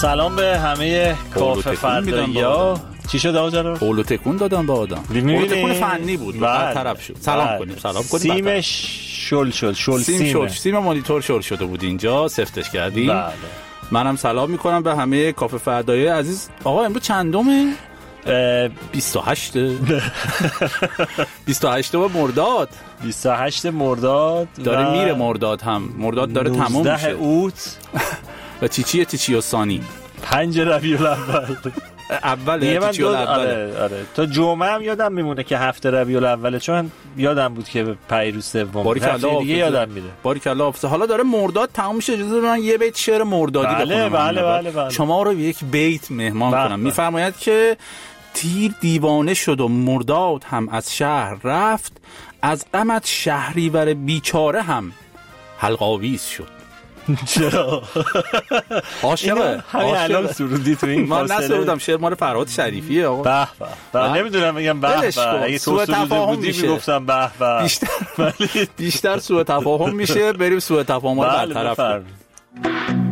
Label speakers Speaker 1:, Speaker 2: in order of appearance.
Speaker 1: سلام به همه کافه فردایی‌ها. چی شد آقا جلال؟
Speaker 2: قول و تکون دادم با آدم. قول و تکون فنی بود. برطرف شد. سلام کنیم.
Speaker 1: سیمش شل شد.
Speaker 2: سیم مانیتور شل شده بود اینجا، سفتش کردیم.
Speaker 1: بله.
Speaker 2: منم سلام میکنم به همه کافه فردایی‌های عزیز. آقا امروز چندمه؟ 28 مرداد.
Speaker 1: 28 مرداد
Speaker 2: داره میره مرداد داره تموم میشه.
Speaker 1: 19 اوت
Speaker 2: و چیچی و ثانی
Speaker 1: 5 ربیع الاول
Speaker 2: اوله چیچی الاول.
Speaker 1: آره تا جمعه هم یادم میمونه که هفته ربیع الاول، چون یادم بود که پیروز سوم هفته دیگه یادم میره.
Speaker 2: باریکلا حافظ. حالا داره مرداد تموم میشه، اجازه بدید من یه بیت شعر مردادی بخونم.
Speaker 1: بله.
Speaker 2: شما رو یک بیت مهمان کنم. میفرماید که تیر دیوانه شد و مرداد هم از شهر رفت، از غمت شهریور بیچاره هم حلقاویز شد.
Speaker 1: چرا؟
Speaker 2: عاشقه.
Speaker 1: همین الان سرودی تو این
Speaker 2: من نسرودم، شعر مال فرهاد شریفیه آقا.
Speaker 1: به نمیدونم بگم به اگه تو سروده بودی میگفتم به
Speaker 2: بیشتر سوء تفاهم میشه. بریم سوء تفاهم رو برطرف کنیم.